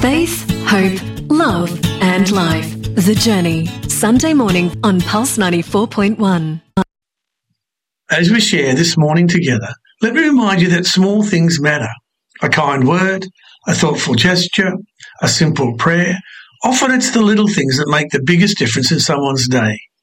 Faith, hope, love and life. The Journey. Sunday morning on Pulse 94.1. As we share this morning together, let me remind you that small things matter. A kind word, a thoughtful gesture, a simple prayer. Often it's the little things that make the biggest difference in someone's day.